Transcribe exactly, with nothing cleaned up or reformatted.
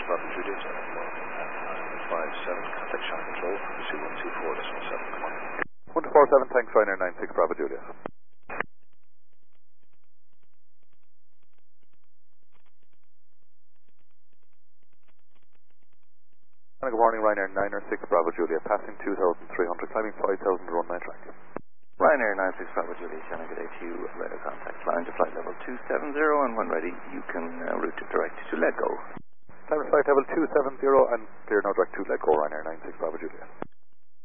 Bravo Juliet, five seven, contact Channel Control, C one two four decimal seven, come on. one two four seven, thanks, Ryanair nine six Bravo Juliet. Good morning, Ryanair nine six Bravo Juliet, passing two thousand three hundred, climbing five thousand to run nine track. Ryanair nine six Bravo Juliet, Shannon, good day to you. Radar contact line to flight level two seven zero, and when ready, you can uh, route it direct to let go. Time to flight level two seven zero, and clear now direct to let go, Ryanair nine six Bravo Juliet.